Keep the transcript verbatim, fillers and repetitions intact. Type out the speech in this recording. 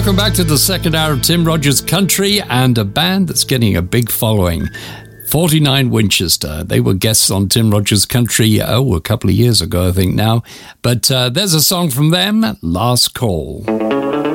Welcome back to the second hour of Tim Rogers Country and a band that's getting a big following. forty-nine Winchester. They were guests on Tim Rogers Country, oh, a couple of years ago, I think now. But uh, there's a song from them, Last Call.